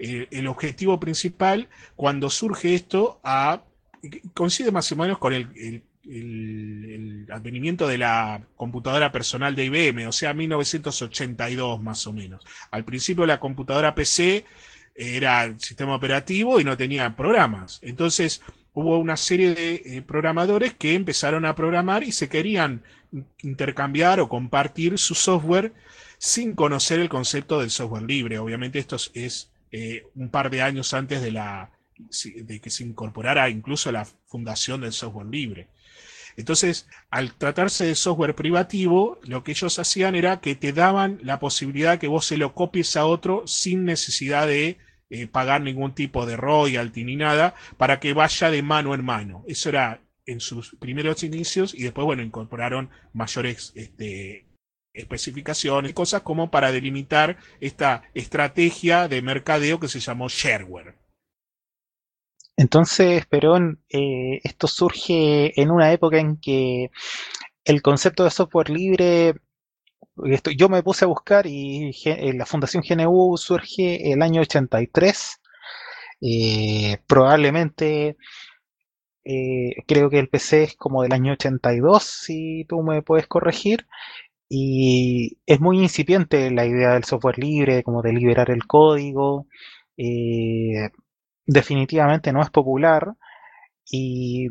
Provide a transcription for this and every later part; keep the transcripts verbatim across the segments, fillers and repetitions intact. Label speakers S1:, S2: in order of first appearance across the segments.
S1: eh, el objetivo principal cuando surge esto a, coincide más o menos con el, el el, el, advenimiento de la computadora personal de I B M, o sea, mil novecientos ochenta y dos más o menos. Al principio la computadora P C era el sistema operativo y no tenía programas. Entonces hubo una serie de eh, programadores que empezaron a programar y se querían intercambiar o compartir su software sin conocer el concepto del software libre. Obviamente esto es, es eh, un par de años antes de, la, de que se incorporara incluso la fundación del software libre. Entonces, al tratarse de software privativo, lo que ellos hacían era que te daban la posibilidad que vos se lo copies a otro sin necesidad de eh, pagar ningún tipo de royalty ni nada, para que vaya de mano en mano. Eso era en sus primeros inicios y después, bueno, incorporaron mayores este, especificaciones, cosas como para delimitar esta estrategia de mercadeo que se llamó shareware.
S2: Entonces, Perón, eh, esto surge en una época en que el concepto de software libre, esto, yo me puse a buscar y G- eh, la Fundación G N U surge el año ochenta y tres. Eh, probablemente eh, creo que el P C es como del año ochenta y dos, si tú me puedes corregir. Y es muy incipiente la idea del software libre, como de liberar el código. Eh, definitivamente no es popular y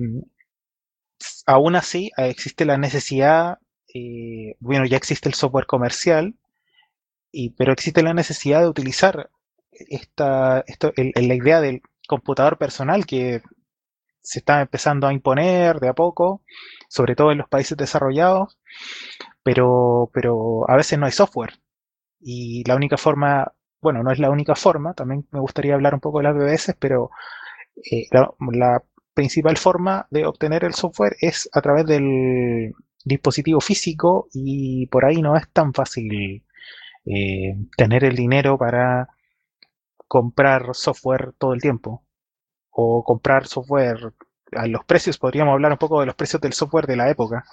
S2: aún así eh, existe la necesidad, eh, bueno, ya existe el software comercial, y, pero existe la necesidad de utilizar esta, esto, el, el- la idea del computador personal que se está empezando a imponer de a poco, sobre todo en los países desarrollados, pero, pero a veces no hay software. Y la única forma, bueno, no es la única forma, también me gustaría hablar un poco de las B B S, pero eh, la, la principal forma de obtener el software es a través del dispositivo físico y por ahí no es tan fácil eh, tener el dinero para comprar software todo el tiempo o comprar software a los precios. Podríamos hablar un poco de los precios del software de la época.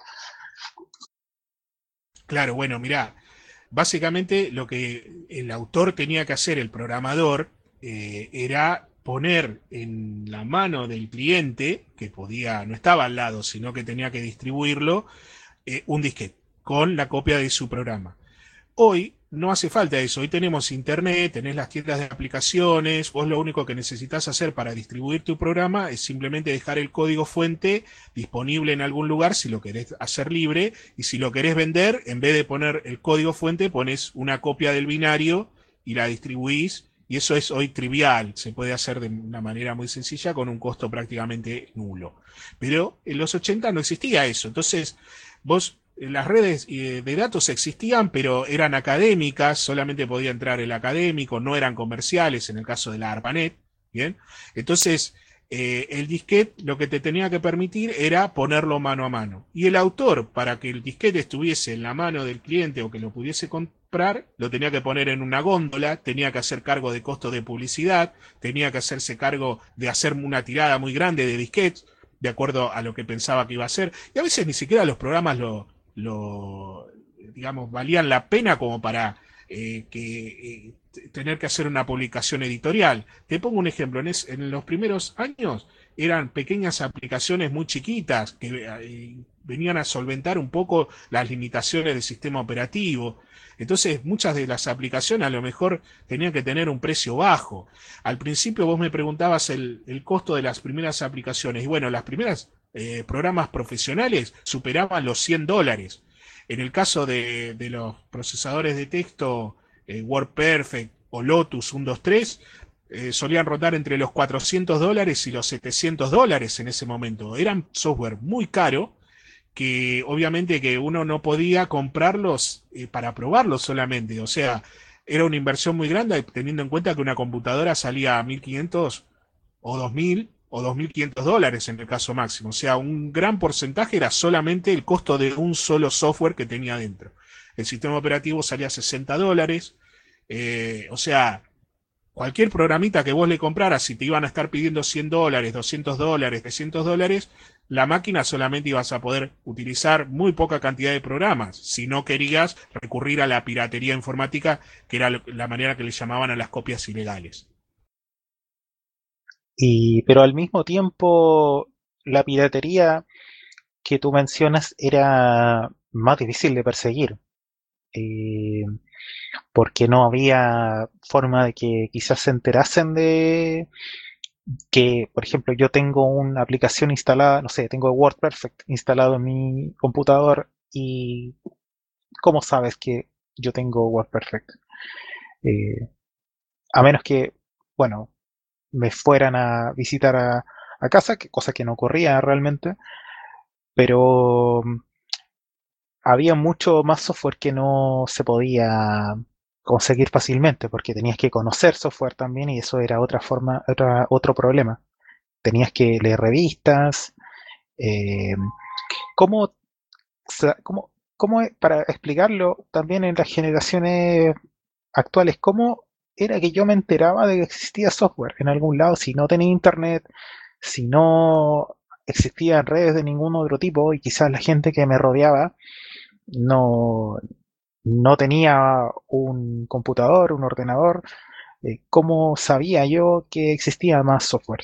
S1: Claro, bueno, mirá, básicamente lo que el autor tenía que hacer, el programador, eh, era poner en la mano del cliente, que podía, no estaba al lado, sino que tenía que distribuirlo, eh, un disquete con la copia de su programa. Hoy no hace falta eso, hoy tenemos internet, tenés las tiendas de aplicaciones, vos lo único que necesitas hacer para distribuir tu programa es simplemente dejar el código fuente disponible en algún lugar si lo querés hacer libre, y si lo querés vender, en vez de poner el código fuente, pones una copia del binario y la distribuís, y eso es hoy trivial, se puede hacer de una manera muy sencilla con un costo prácticamente nulo. Pero en los ochenta no existía eso, entonces vos las redes de datos existían, pero eran académicas, solamente podía entrar el académico, no eran comerciales en el caso de la ARPANET, ¿bien? Entonces, eh, el disquete lo que te tenía que permitir era ponerlo mano a mano. Y el autor, para que el disquete estuviese en la mano del cliente o que lo pudiese comprar, lo tenía que poner en una góndola, tenía que hacer cargo de costos de publicidad, tenía que hacerse cargo de hacer una tirada muy grande de disquetes, de acuerdo a lo que pensaba que iba a hacer. Y a veces ni siquiera los programas lo, lo digamos, valían la pena como para eh, que eh, tener que hacer una publicación editorial. Te pongo un ejemplo, en, es, en los primeros años eran pequeñas aplicaciones muy chiquitas que eh, venían a solventar un poco las limitaciones del sistema operativo. Entonces, muchas de las aplicaciones a lo mejor tenían que tener un precio bajo. Al principio vos me preguntabas el, el costo de las primeras aplicaciones. Y bueno, las primeras eh, programas profesionales superaban los cien dólares. En el caso de, de los procesadores de texto eh, WordPerfect o Lotus ciento veintitrés, eh, solían rondar entre los cuatrocientos dólares y los setecientos dólares en ese momento. Eran software muy caro que obviamente que uno no podía comprarlos eh, para probarlos solamente. O sea, era una inversión muy grande teniendo en cuenta que una computadora salía a mil quinientos o dos mil o dos mil quinientos dólares en el caso máximo. O sea, un gran porcentaje era solamente el costo de un solo software que tenía dentro. El sistema operativo salía a sesenta dólares. Eh, o sea, cualquier programita que vos le compraras, si te iban a estar pidiendo cien dólares, doscientos dólares, trescientos dólares, la máquina solamente ibas a poder utilizar muy poca cantidad de programas, si no querías recurrir a la piratería informática, que era la manera que le llamaban a las copias ilegales.
S2: Y, pero al mismo tiempo, la piratería que tú mencionas era más difícil de perseguir, eh, porque no había forma de que quizás se enterasen de que, por ejemplo, yo tengo una aplicación instalada, no sé, tengo WordPerfect instalado en mi computador y ¿cómo sabes que yo tengo WordPerfect? Eh, a menos que, bueno, me fueran a visitar a, a casa, que, cosa que no ocurría realmente, pero mm, había mucho más software que no se podía conseguir fácilmente, porque tenías que conocer software también y eso era otra forma, otra, otro problema. Tenías que leer revistas. Eh, ¿cómo, cómo, cómo, para explicarlo también en las generaciones actuales, cómo era que yo me enteraba de que existía software en algún lado si no tenía internet, si no existían redes de ningún otro tipo y quizás la gente que me rodeaba no, no tenía un computador, un ordenador? Eh, ¿cómo sabía yo que existía más software?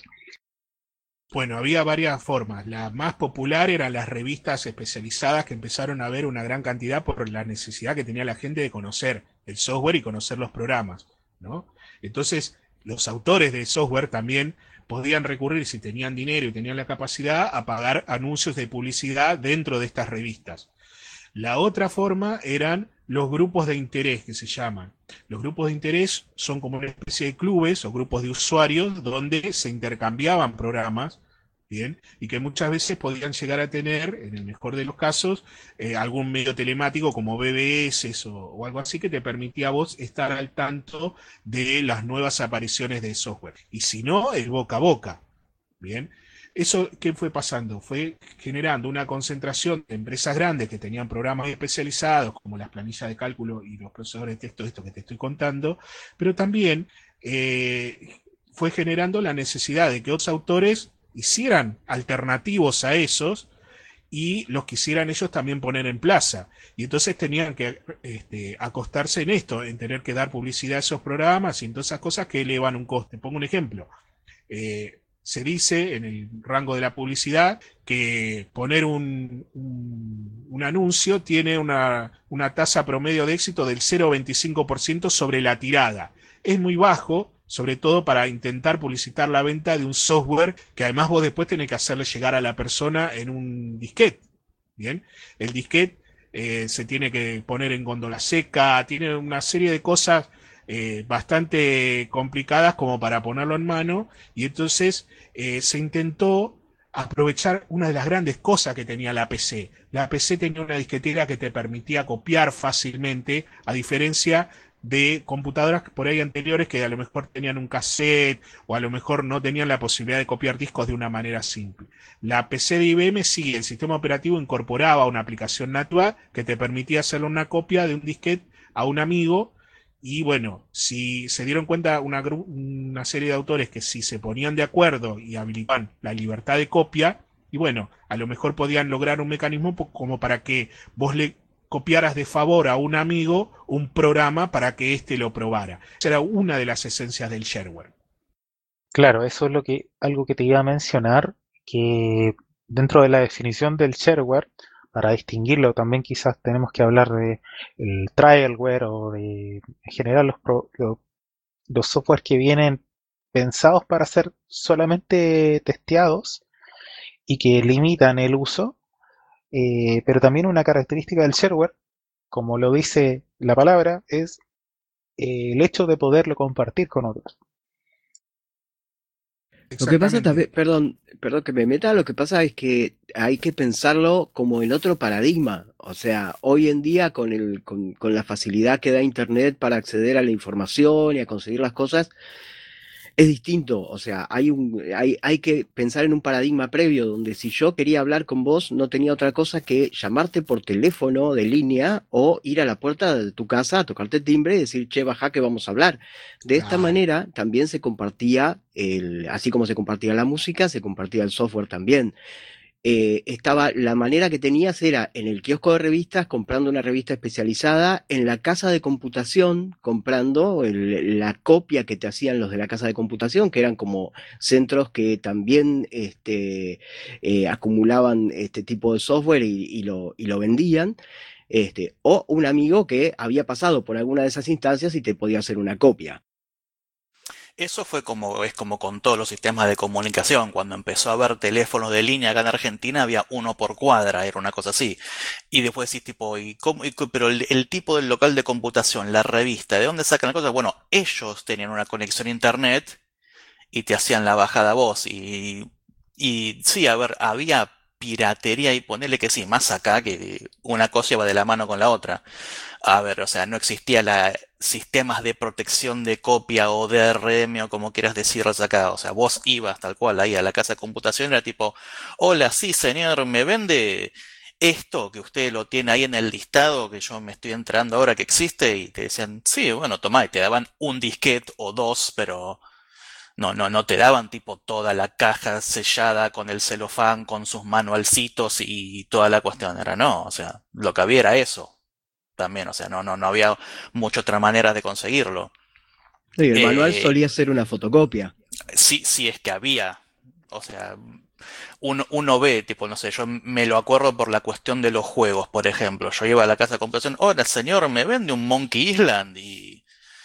S1: Bueno, había varias formas. La más popular eran las revistas especializadas que empezaron a ver una gran cantidad por la necesidad que tenía la gente de conocer el software y conocer los programas, ¿no? Entonces, los autores de software también podían recurrir, si tenían dinero y tenían la capacidad, a pagar anuncios de publicidad dentro de estas revistas. La otra forma eran los grupos de interés que se llaman. Los grupos de interés son como una especie de clubes o grupos de usuarios donde se intercambiaban programas, bien, y que muchas veces podían llegar a tener, en el mejor de los casos, eh, algún medio telemático como B B S o, o algo así que te permitía a vos estar al tanto de las nuevas apariciones de software. Y si no, el boca a boca. Bien, eso, ¿qué fue pasando? Fue generando una concentración de empresas grandes que tenían programas especializados, como las planillas de cálculo y los procesadores de texto, esto que te estoy contando, pero también eh, fue generando la necesidad de que otros autores hicieran alternativos a esos y los quisieran ellos también poner en plaza. Y entonces tenían que este, acostarse en esto, en tener que dar publicidad a esos programas y en todas esas cosas que elevan un coste. Pongo un ejemplo. Eh, se dice en el rango de la publicidad que poner un, un, un anuncio tiene una, una, tasa promedio de éxito del cero coma veinticinco por ciento sobre la tirada. Es muy bajo, sobre todo para intentar publicitar la venta de un software que además vos después tenés que hacerle llegar a la persona en un disquete. Bien, el disquete eh, se tiene que poner en góndola seca, tiene una serie de cosas eh, bastante complicadas como para ponerlo en mano, y entonces eh, se intentó aprovechar una de las grandes cosas que tenía la P C. La P C tenía una disquetera que te permitía copiar fácilmente, a diferencia de computadoras por ahí anteriores que a lo mejor tenían un cassette o a lo mejor no tenían la posibilidad de copiar discos de una manera simple. La P C de I B M sí, el sistema operativo incorporaba una aplicación natural que te permitía hacerle una copia de un disquete a un amigo. Y bueno, si se dieron cuenta una, una, serie de autores que si se ponían de acuerdo y habilitaban la libertad de copia, y bueno, a lo mejor podían lograr un mecanismo como para que vos le copiaras de favor a un amigo un programa para que éste lo probara. Esa era una de las esencias del shareware.
S2: Claro, eso es lo que, algo que te iba a mencionar, que dentro de la definición del shareware, para distinguirlo también quizás tenemos que hablar de el trialware o de en general los, pro, los, los software que vienen pensados para ser solamente testeados y que limitan el uso, eh, pero también una característica del shareware, como lo dice la palabra, es eh, el hecho de poderlo compartir con otros.
S3: Lo que pasa
S1: Exactamente.
S3: también, perdón, perdón que me meta, lo que pasa es que hay que pensarlo como en otro paradigma. O sea, hoy en día con el, con, con la facilidad que da Internet para acceder a la información y a conseguir las cosas, es distinto. O sea, hay un, hay, hay que pensar en un paradigma previo donde si yo quería hablar con vos, no tenía otra cosa que llamarte por teléfono de línea o ir a la puerta de tu casa a tocarte el timbre y decir, che, baja que vamos a hablar. De esta
S1: Claro.
S3: manera también se compartía el, así como se compartía la música, se compartía el software también. eh, estaba, la manera que tenías era en el kiosco de revistas comprando una revista especializada, en la casa de computación comprando el- la copia que te hacían los de la casa de computación, que eran como centros que también este, eh, acumulaban este tipo de software y, y lo, y lo vendían. Este, o un amigo que había pasado por alguna de esas instancias y te podía hacer una copia.
S4: Eso fue como, es como con todos los sistemas de comunicación. Cuando empezó a haber teléfonos de línea acá en Argentina, había uno por cuadra, era una cosa así. Y después decís, tipo, ¿y cómo- y co- pero el, el tipo del local de computación, la revista, ¿de dónde sacan las cosas? Bueno, ellos tenían una conexión a internet y te hacían la bajada vos. Y, y sí, a ver, había piratería y ponele que sí, más acá que una cosa iba de la mano con la otra. A ver, o sea, no existía la sistemas de protección de copia o D R M o como quieras decirles acá. O sea, vos ibas tal cual ahí a la casa de computación, era tipo, hola, sí, señor, me vende esto que usted lo tiene ahí en el listado que yo me estoy enterando ahora que existe y te decían, sí, bueno, tomá, y te daban un disquete o dos, pero no, no, no te daban tipo toda la caja sellada con el celofán, con sus manualcitos y toda la cuestión. Era no, o sea, lo que había era eso también, o sea, no, no, no había mucha otra manera de conseguirlo.
S3: Sí, el manual
S4: Eh,
S3: solía ser una fotocopia.
S4: sí, sí es que había, o sea, uno, uno ve, tipo, no sé, yo me lo acuerdo por la cuestión de los juegos, por ejemplo. Yo iba a la casa de computación, hola señor, me vende un Monkey Island y,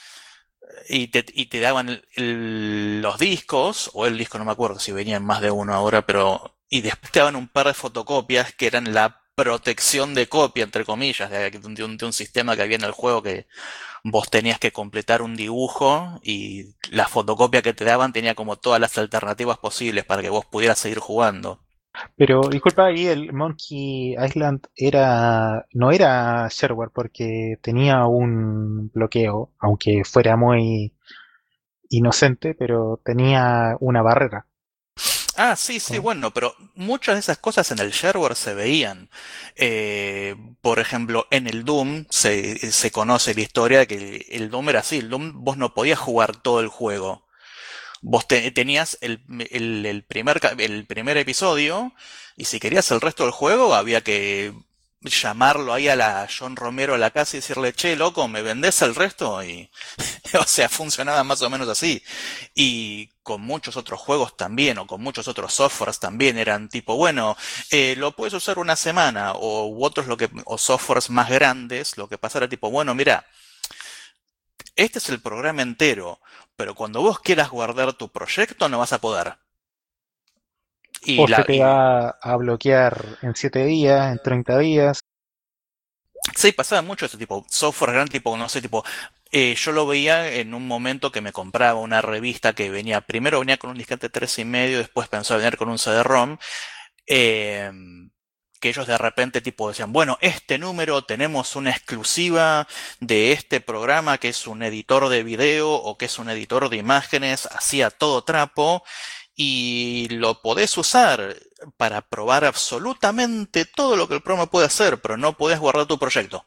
S4: y, te, y te daban el- el- los discos, o el disco, no me acuerdo si venían más de uno ahora, pero, y después te daban un par de fotocopias que eran la protección de copia, entre comillas, de, de un, de un sistema que había en el juego que vos tenías que completar un dibujo y la fotocopia que te daban tenía como todas las alternativas posibles para que vos pudieras seguir jugando.
S2: Pero disculpa, ahí el Monkey Island era no era shareware porque tenía un bloqueo, aunque fuera muy inocente, pero tenía una barrera.
S4: Ah, sí, sí,
S2: ¿No?
S4: bueno, pero muchas de esas cosas en el shareware se veían. Eh, por ejemplo, en el Doom se, se conoce la historia de que el, el Doom era así. El Doom vos no podías jugar todo el juego. Vos te- tenías el, el- el primer, ca- el primer episodio y si querías el resto del juego había que llamarlo ahí a la John Romero a la casa y decirle, che, loco, ¿me vendés el resto? Y, o sea, funcionaba más o menos así. Y con muchos otros juegos también, o con muchos otros softwares también, eran tipo, bueno, eh, lo puedes usar una semana, o u otros lo que, o softwares más grandes, lo que pasa era tipo, bueno, mira, este es el programa entero, pero cuando vos quieras guardar tu proyecto no vas a poder. Y
S2: O se
S4: la,
S2: te
S4: y
S2: va a bloquear en siete días, en treinta días.
S4: sí, pasaba mucho este tipo, software grande, tipo, no sé, tipo, eh, yo lo veía en un momento que me compraba una revista que venía, primero venía con un disquete tres y medio, después pensaba venir con un C D-ROM, eh, que ellos de repente tipo decían, bueno, este número tenemos una exclusiva de este programa que es un editor de video o que es un editor de imágenes, hacía todo trapo y lo podés usar para probar absolutamente todo lo que el programa puede hacer, pero no podés guardar tu proyecto.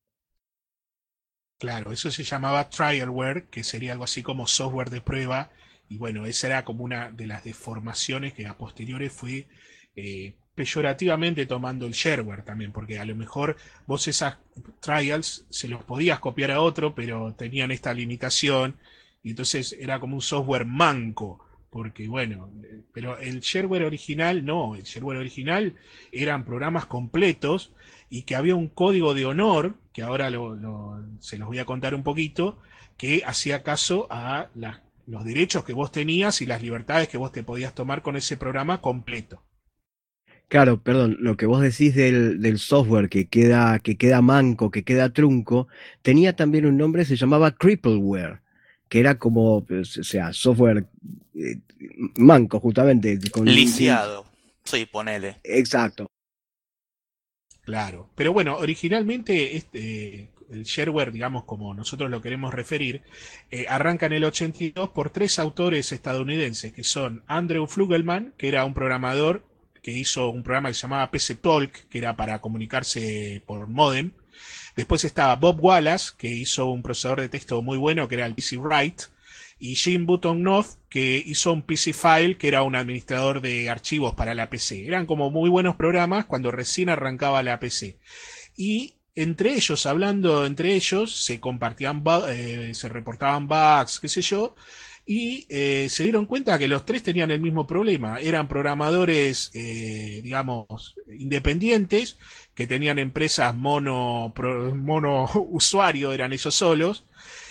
S1: Claro, eso se llamaba trialware, que sería algo así como software de prueba. Y bueno, esa era como una de las deformaciones que a posteriores fue eh, peyorativamente tomando el shareware también, porque a lo mejor vos esas trials se los podías copiar a otro, pero tenían esta limitación. Y entonces era como un software manco. Porque bueno, eh, pero el shareware original no, el shareware original eran programas completos y que había un código de honor, que ahora lo, lo, se los voy a contar un poquito, que hacía caso a la, los derechos que vos tenías y las libertades que vos te podías tomar con ese programa completo.
S3: Claro, perdón, lo que vos decís del, del software que queda, que queda manco, que queda trunco, tenía también un nombre, se llamaba crippleware, que era como, pues, o sea, software eh, manco, justamente, con lin- lin-
S4: Lisiado. Sí, ponele.
S3: exacto.
S1: Claro. Pero bueno, originalmente este, el shareware, digamos como nosotros lo queremos referir, eh, arranca en el ochenta y dos por tres autores estadounidenses, que son Andrew Flugelman, que era un programador que hizo un programa que se llamaba P C Talk, que era para comunicarse por modem. Después estaba Bob Wallace, que hizo un procesador de texto muy bueno, que era el Easy Write. y Jim Button-Noff, que hizo un P C File, que era un administrador de archivos para la P C. Eran como muy buenos programas cuando recién arrancaba la P C. Y entre ellos, hablando entre ellos, se compartían, eh, se reportaban bugs, qué sé yo, y eh, se dieron cuenta que los tres tenían el mismo problema. Eran programadores, eh, digamos, independientes, que tenían empresas mono, pro, mono usuario, eran ellos solos,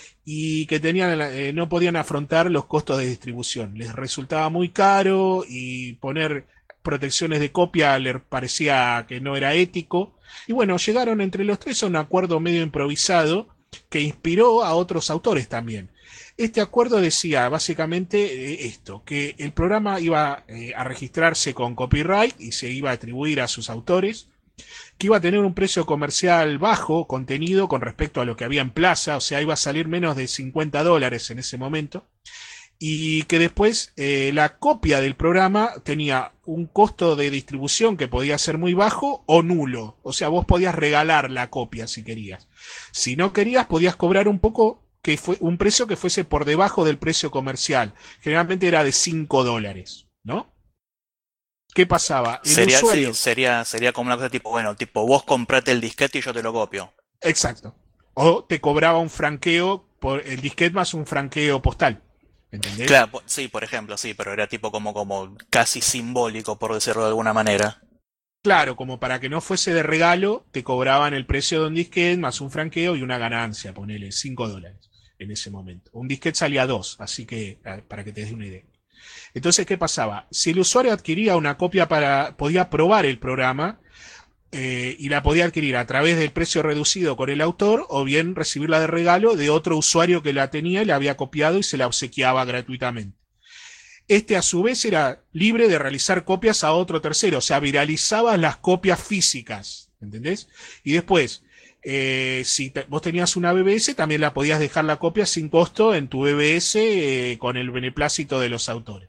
S1: y que tenían, eh, no podían afrontar los costos de distribución. Les resultaba muy caro y poner protecciones de copia les parecía que no era ético. Y bueno, llegaron entre los tres a un acuerdo medio improvisado que inspiró a otros autores también. Este acuerdo decía básicamente eh, esto, que el programa iba eh, a registrarse con copyright y se iba a atribuir a sus autores, que iba a tener un precio comercial bajo, contenido con respecto a lo que había en plaza, o sea, iba a salir menos de cincuenta dólares en ese momento, y que después eh, la copia del programa tenía un costo de distribución que podía ser muy bajo o nulo, o sea, vos podías regalar la copia si querías. Si no querías, podías cobrar un poco, que fue un precio que fuese por debajo del precio comercial. Generalmente era de cinco dólares, ¿no? ¿Qué pasaba? El
S4: Sería, sí,
S1: usuario...
S4: sería, sería como una cosa tipo, bueno, tipo, vos comprate el disquete y yo te lo copio.
S1: Exacto. O te cobraba un franqueo por el disquete más un franqueo postal. ¿Entendés?
S4: Claro, po- sí, por ejemplo, sí, pero era tipo como, como casi simbólico, por decirlo de alguna manera.
S1: Claro, como para que no fuese de regalo, te cobraban el precio de un disquete más un franqueo y una ganancia, ponele cinco dólares en ese momento. Un disquete salía dos, así que para que te des una idea. Entonces, ¿qué pasaba? Si el usuario adquiría una copia para, podía probar el programa eh, y la podía adquirir a través del precio reducido con el autor o bien recibirla de regalo de otro usuario que la tenía y la había copiado y se la obsequiaba gratuitamente. Este a su vez era libre de realizar copias a otro tercero, o sea, viralizaba las copias físicas, ¿entendés? Y después, eh, si te, vos tenías una B B S, también la podías dejar la copia sin costo en tu B B S eh, con el beneplácito de los autores.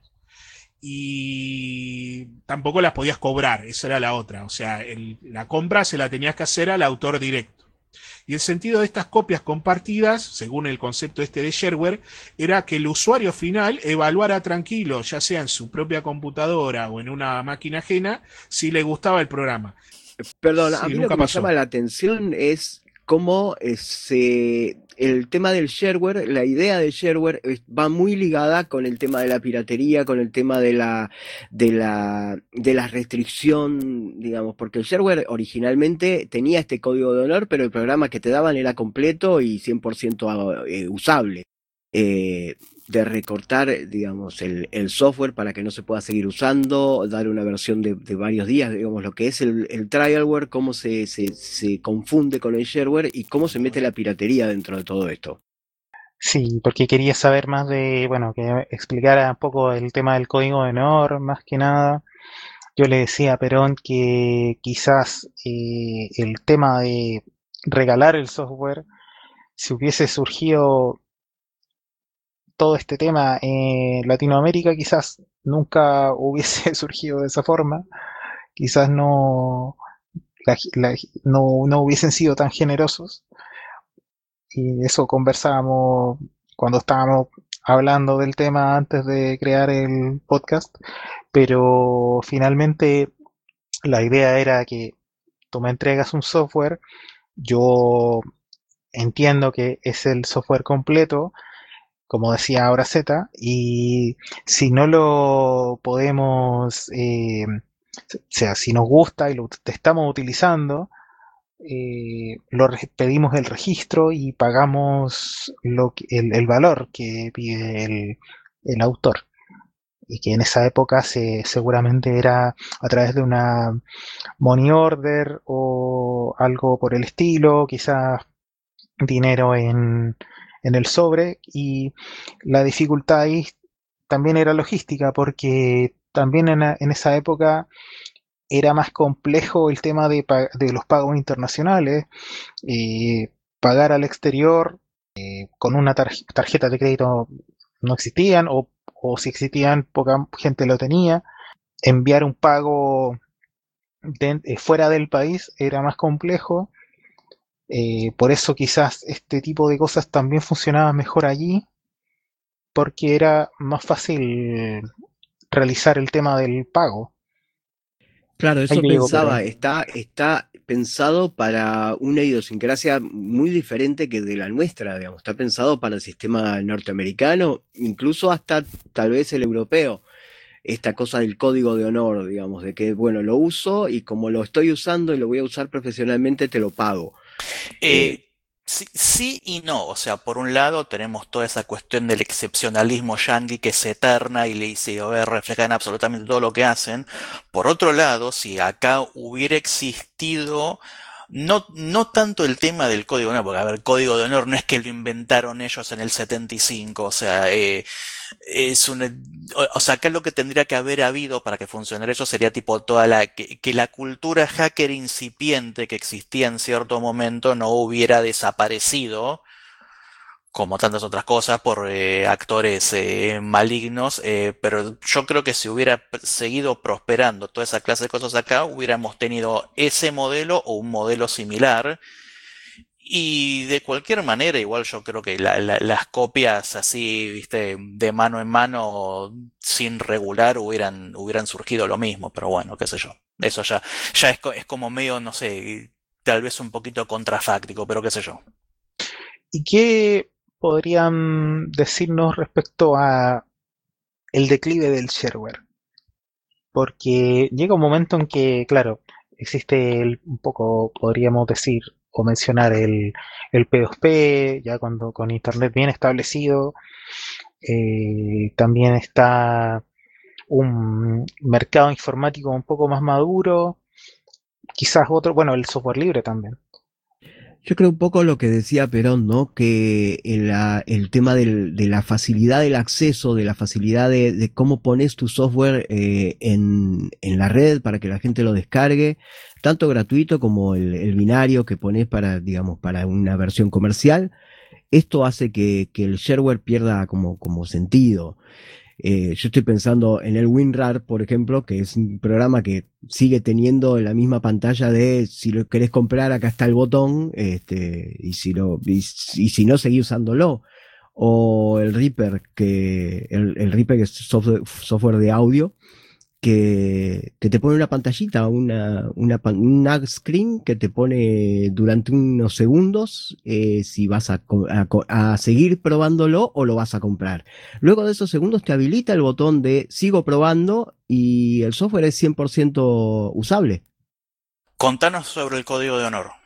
S1: Y tampoco las podías cobrar, esa era la otra, o sea, el, la compra se la tenías que hacer al autor directo. Y el sentido de estas copias compartidas, según el concepto este de shareware, era que el usuario final evaluara tranquilo, ya sea en su propia computadora o en una máquina ajena, si le gustaba el programa.
S3: Perdón, a
S1: Sí,
S3: mí lo
S1: nunca
S3: que me
S1: pasó.
S3: llama la atención es cómo eh, se, el tema del shareware, la idea del shareware es- va muy ligada con el tema de la piratería, con el tema de la, de la, de la restricción, digamos, porque el shareware originalmente tenía este código de honor, pero el programa que te daban era completo y cien por ciento eh, usable. Eh, de recortar, digamos, el, el software para que no se pueda seguir usando, dar una versión de, de varios días, digamos, lo que es el, el trialware, cómo se, se, se confunde con el shareware y cómo se mete la piratería dentro de todo esto.
S2: Sí, porque quería saber más de, bueno, que explicara un poco el tema del código de honor, más que nada. Yo le decía a Perón que quizás eh, el tema de regalar el software, si hubiese surgido todo este tema en Latinoamérica, quizás nunca hubiese surgido de esa forma, quizás no, la- la- no, no hubiesen sido tan generosos. Y eso conversábamos cuando estábamos hablando del tema antes de crear el podcast, pero finalmente la idea era que tú me entregas un software, yo entiendo que es el software completo, como decía ahora Z, y si no lo podemos, eh, o sea, si nos gusta y lo estamos utilizando, eh, lo pedimos el registro y pagamos lo que, el, el, valor que pide el, el, autor. Y que en esa época se, seguramente era a través de una money order o algo por el estilo, quizás dinero en, en el sobre. Y la dificultad ahí también era logística, porque también en, en esa época era más complejo el tema de, de los pagos internacionales, eh, pagar al exterior eh, con una tarje tarjeta de crédito no existían, o, o si existían, poca gente lo tenía. Enviar un pago de, eh, fuera del país era más complejo, eh, por eso quizás este tipo de cosas también funcionaban mejor allí, porque era más fácil realizar el tema del pago.
S3: Claro,
S2: Ahí
S3: eso
S2: te digo,
S3: pensaba,
S2: pero
S3: está, está pensado para una idiosincrasia muy diferente que de la nuestra, digamos, está pensado para el sistema norteamericano, incluso hasta tal vez el europeo, esta cosa del código de honor, digamos, de que, bueno, lo uso y como lo estoy usando y lo voy a usar profesionalmente, te lo pago. Eh,
S4: Eh, sí, sí y no. O sea, por un lado tenemos toda esa cuestión del excepcionalismo yanqui que se eterna y le se ve reflejada en absolutamente todo lo que hacen. Por otro lado, si acá hubiera existido no, no tanto el tema del código de honor, porque a ver, código de honor no es que lo inventaron ellos en el setenta y cinco, o sea, eh, es un, o, o sea, acá lo que tendría que haber habido para que funcionara eso sería tipo toda la, que, que la cultura hacker incipiente que existía en cierto momento no hubiera desaparecido, como tantas otras cosas, por eh, actores eh, malignos, eh, pero yo creo que si hubiera p- seguido prosperando toda esa clase de cosas acá, hubiéramos tenido ese modelo o un modelo similar. Y de cualquier manera, igual yo creo que la- la- las copias así, viste, de mano en mano, sin regular, hubieran, hubieran surgido lo mismo, pero bueno, qué sé yo. Eso ya, ya es, co- es como medio, no sé, tal vez un poquito contrafáctico, pero qué sé yo.
S2: ¿y qué podrían decirnos respecto a el declive del shareware? Porque llega un momento en que, claro, existe el- un poco, podríamos decir o mencionar el, el P dos P, ya cuando con internet bien establecido, eh, también está un mercado informático un poco más maduro, quizás otro, bueno, el software libre también.
S3: Yo creo un poco lo que decía Perón, ¿no? Que el, la- el tema del- de la facilidad del acceso, de la facilidad de, de cómo pones tu software eh, en, en la red para que la gente lo descargue, tanto gratuito como el, el binario que pones para, digamos, para una versión comercial, esto hace que, que el shareware pierda como, como sentido. Eh, yo estoy pensando en el WinRAR, por ejemplo, que es un programa que sigue teniendo la misma pantalla de si lo querés comprar, acá está el botón, este, y si lo, y, y si no, seguí usándolo. O el Reaper, que el, el Reaper que es software, software de audio, que, que te pone una pantallita, una, una, una screen que te pone durante unos segundos eh, si vas a, a, a seguir probándolo o lo vas a comprar. Luego de esos segundos te habilita el botón de sigo probando y el software es cien por ciento usable.
S4: Contanos sobre el código de honor.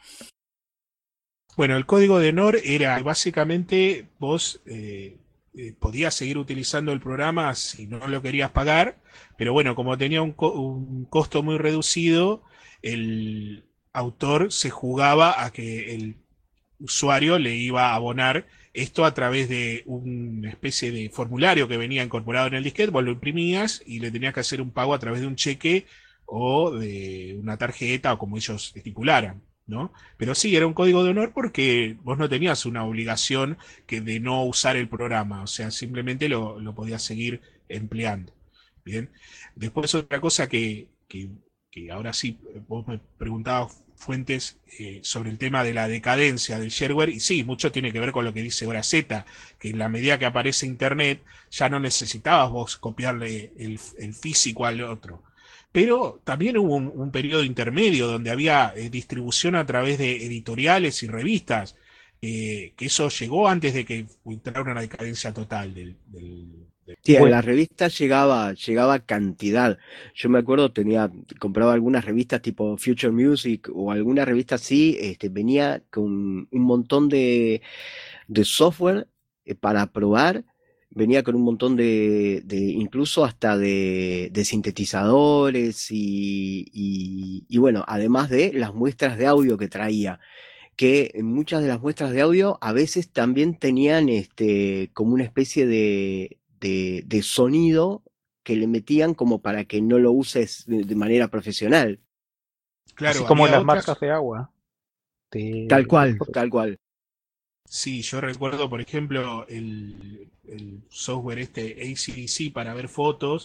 S1: Bueno, el código de honor era básicamente vos eh, eh, podías seguir utilizando el programa si no lo querías pagar, pero bueno, como tenía un, co- un costo muy reducido, el autor se jugaba a que el usuario le iba a abonar esto a través de una especie de formulario que venía incorporado en el disquete, vos lo imprimías y le tenías que hacer un pago a través de un cheque o de una tarjeta o como ellos estipularan, ¿no? Pero sí, era un código de honor porque vos no tenías una obligación que de no usar el programa, o sea, simplemente lo, lo podías seguir empleando. Bien. Después otra cosa que, que, que ahora sí, vos me preguntabas fuentes eh, sobre el tema de la decadencia del shareware, y sí, mucho tiene que ver con lo que dice Horazeta, que en la medida que aparece Internet, ya no necesitabas vos copiarle el, el físico al otro. Pero también hubo un, un periodo intermedio donde había eh, distribución a través de editoriales y revistas, eh, que eso llegó antes de que entrara una decadencia total del, del, del...
S3: Sí, en
S2: Bueno,
S3: las revistas llegaba, llegaba cantidad. Yo me acuerdo, tenía, compraba algunas revistas tipo Future Music o alguna revista así, este, venía con un montón de, de software eh, para probar, venía con un montón de, de incluso hasta de, de sintetizadores y, y, y bueno, además de las muestras de audio que traía, que en muchas de las muestras de audio a veces también tenían este, como una especie de, de, de sonido que le metían como para que no lo uses de, de manera profesional.
S2: así
S1: Claro,
S2: como
S1: había
S2: las marcas
S1: otras,
S2: de agua.
S3: Tal
S2: De, de-
S3: cual, tal cual.
S1: sí, yo recuerdo, por ejemplo, el, el software este A C D C para ver fotos,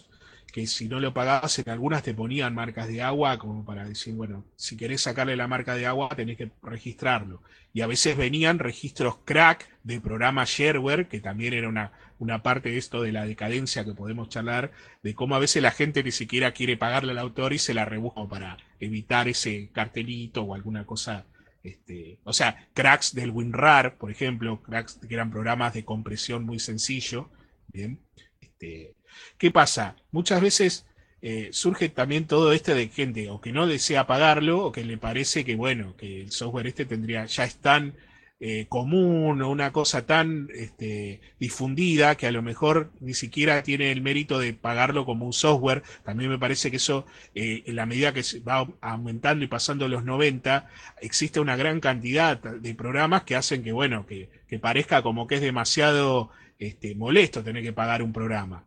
S1: que si no lo pagabas en algunas te ponían marcas de agua como para decir, bueno, si querés sacarle la marca de agua tenés que registrarlo. Y a veces venían registros crack de programa shareware, que también era una, una parte de esto de la decadencia que podemos charlar, de cómo a veces la gente ni siquiera quiere pagarle al autor y se la rebusca para evitar ese cartelito o alguna cosa. Este, o sea, cracks del WinRAR, por ejemplo, cracks que eran programas de compresión muy sencillo. Bien. Este, ¿qué pasa? Muchas veces eh, surge también todo este de gente o que no desea pagarlo o que le parece que, bueno, que el software este tendría, ya es tan eh, común o una cosa tan este, difundida que a lo mejor ni siquiera tiene el mérito de pagarlo como un software. También me parece que eso, eh, en la medida que se va aumentando y pasando los noventa, existe una gran cantidad de programas que hacen que, bueno, que, que parezca como que es demasiado este, molesto tener que pagar un programa.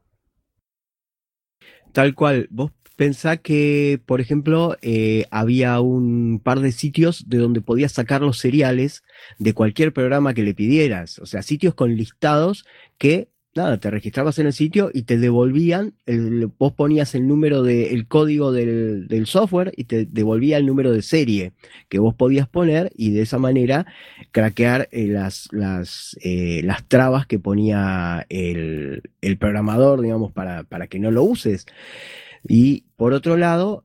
S3: Tal cual, vos pensás que, por ejemplo, eh, había un par de sitios de donde podías sacar los seriales de cualquier programa que le pidieras, o sea, sitios con listados que, nada, te registrabas en el sitio y te devolvían, el, vos ponías el número de, el código del, del software y te devolvía el número de serie que vos podías poner y de esa manera craquear eh, las, las, eh, las trabas que ponía el, el programador, digamos, para, para que no lo uses. Y por otro lado,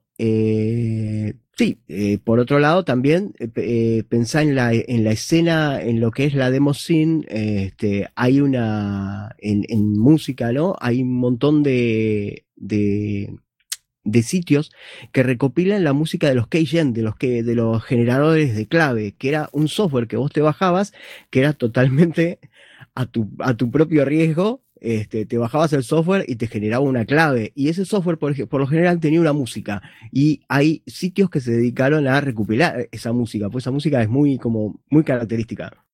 S3: eh, sí, eh, por otro lado también eh, eh, pensá en la, en la escena, en lo que es la demo scene, eh, este, hay una, en, en música, ¿no? Hay un montón de, de, de sitios que recopilan la música de los keygen, de los que, de los generadores de clave, que era un software que vos te bajabas, que era totalmente a tu, a tu propio riesgo. Este, te bajabas el software y te generaba una clave. Y ese software, por, ej- por lo general, tenía una música. Y hay sitios que se dedicaron a recopilar esa música, pues esa música es muy, como, muy característica.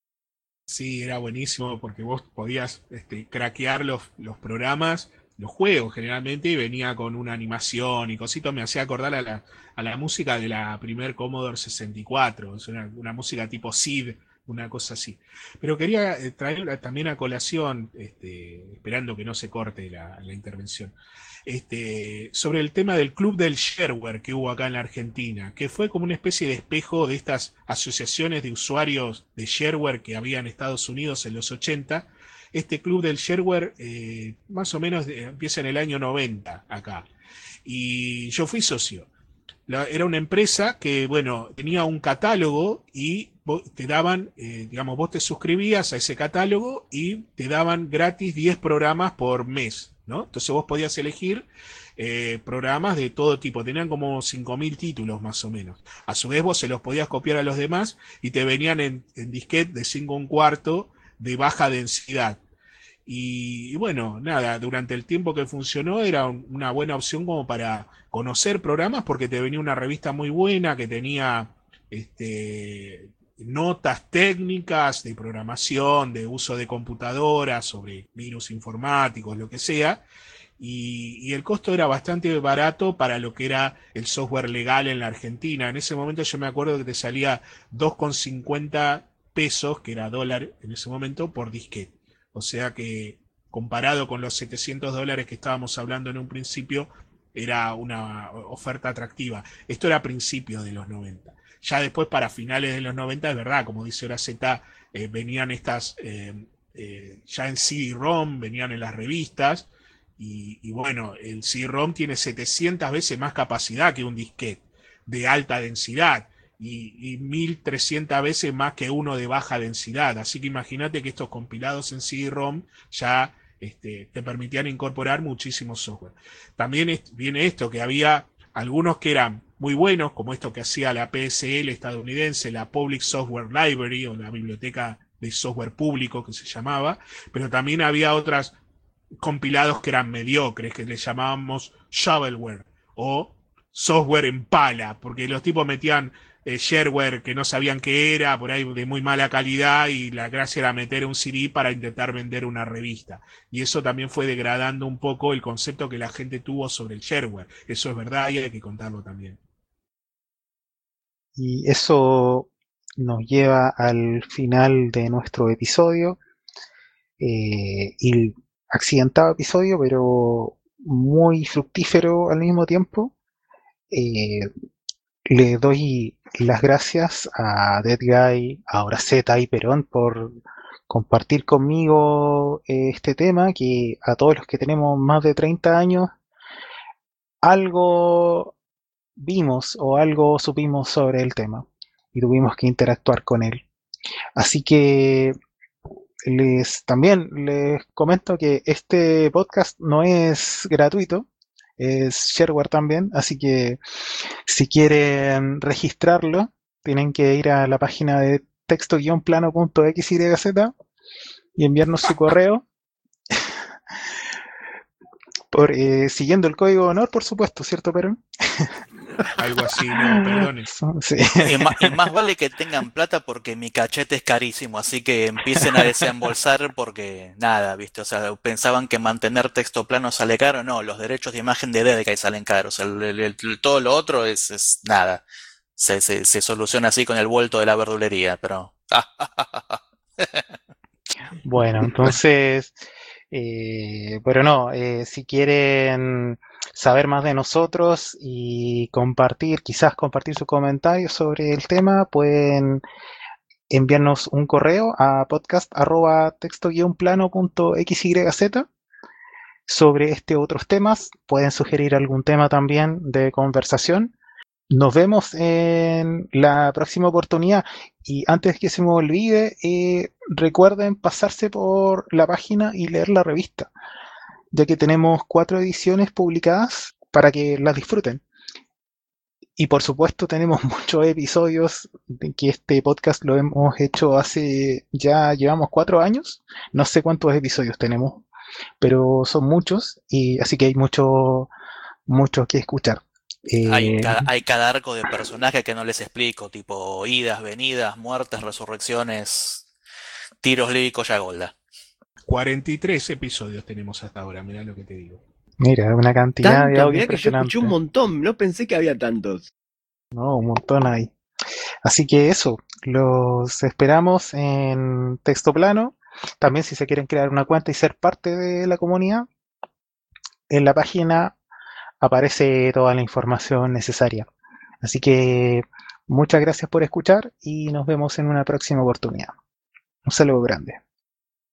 S1: Sí, era buenísimo porque vos podías este, craquear los, los programas, los juegos generalmente, y venía con una animación y cositas. Me hacía acordar a la, a la música de la primer Commodore sesenta y cuatro, es una, una música tipo S I D, una cosa así. Pero quería eh, traer también a colación, este, esperando que no se corte la, la intervención, este, sobre el tema del club del shareware que hubo acá en la Argentina, que fue como una especie de espejo de estas asociaciones de usuarios de shareware que había en Estados Unidos en los ochenta. Este club del shareware eh, más o menos de, empieza en el año noventa acá. Y yo fui socio. La, era una empresa que, bueno, tenía un catálogo y te daban, eh, digamos, vos te suscribías a ese catálogo y te daban gratis diez programas por mes, ¿no? Entonces vos podías elegir eh, programas de todo tipo, tenían como cinco mil títulos más o menos. A su vez vos se los podías copiar a los demás y te venían en, en disquete de cinco un cuarto de baja densidad. Y, y, bueno, nada, durante el tiempo que funcionó era un, una buena opción como para conocer programas porque te venía una revista muy buena que tenía este, notas técnicas de programación, de uso de computadoras, sobre virus informáticos, lo que sea. Y, y el costo era bastante barato para lo que era el software legal en la Argentina. En ese momento yo me acuerdo que te salía dos con cincuenta pesos, que era dólar en ese momento, por disquete. O sea que comparado con los setecientos dólares que estábamos hablando en un principio, era una oferta atractiva. Esto era a principios de los noventa. Ya después, para finales de los noventa, es verdad, como dice Horazeta, eh, venían estas, eh, eh, ya en C D-ROM, venían en las revistas, y, y bueno, el C D-ROM tiene setecientas veces más capacidad que un disquete de alta densidad y, y mil trescientas veces más que uno de baja densidad. Así que imagínate que estos compilados en C D-ROM ya este, te permitían incorporar muchísimo software. También es, viene esto, que había algunos que eran muy buenos, como esto que hacía la P S L estadounidense, la Public Software Library, o la biblioteca de software público que se llamaba, pero también había otras compilados que eran mediocres, que le llamábamos shovelware o software en pala, porque los tipos metían eh, shareware que no sabían qué era, por ahí de muy mala calidad, y la gracia era meter un C D para intentar vender una revista. Y eso también fue degradando un poco el concepto que la gente tuvo sobre el shareware. Eso es verdad y hay que contarlo también.
S2: Y eso nos lleva al final de nuestro episodio. Eh, y accidentado episodio, pero muy fructífero al mismo tiempo. Eh, le doy las gracias a Dead Guy, a Horaceta y Perón por compartir conmigo eh, este tema, que a todos los que tenemos más de treinta años, algo vimos o algo supimos sobre el tema y tuvimos que interactuar con él. Así que les también les comento que este podcast no es gratuito, es shareware también, así que si quieren registrarlo, tienen que ir a la página de texto-plano punto xyz y enviarnos su correo, por, eh, siguiendo el código de honor, por supuesto, ¿cierto, Perón?
S1: Algo así, no, perdone.
S2: Sí.
S4: Y más, y más vale que tengan plata porque mi cachete es carísimo, así que empiecen a desembolsar porque nada, ¿viste? O sea, pensaban que mantener texto plano sale caro, no, los derechos de imagen de D D K salen caros, el, el- el- todo lo otro es, es nada, se, se, se soluciona así con el vuelto de la verdulería, pero...
S2: Bueno, entonces, eh, pero no, eh, si quieren saber más de nosotros y compartir, quizás compartir sus comentarios sobre el tema, pueden enviarnos un correo a podcast arroba texto-plano punto xyz sobre este otros temas. Pueden sugerir algún tema también de conversación. Nos vemos en la próxima oportunidad y antes que se me olvide, eh, recuerden pasarse por la página y leer la revista, ya que tenemos cuatro ediciones publicadas para que las disfruten. Y por supuesto tenemos muchos episodios, de que este podcast lo hemos hecho hace, ya llevamos cuatro años, no sé cuántos episodios tenemos, pero son muchos y así que hay mucho, mucho que escuchar.
S4: Hay
S2: Eh,
S4: cada, hay cada arco de personaje que no les explico, tipo idas, venidas, muertes, resurrecciones, tiros líricos y Golda.
S1: cuarenta y tres episodios tenemos hasta ahora, mirá lo que te digo.
S2: Mira, una cantidad de
S3: Tanto,
S2: audio
S3: mirá que yo escuché un
S2: impresionante.
S3: montón, no pensé que había tantos.
S2: No, un montón ahí. Así que eso, los esperamos en texto plano. También si se quieren crear una cuenta y ser parte de la comunidad, en la página aparece toda la información necesaria. Así que muchas gracias por escuchar y nos vemos en una próxima oportunidad. Un saludo grande.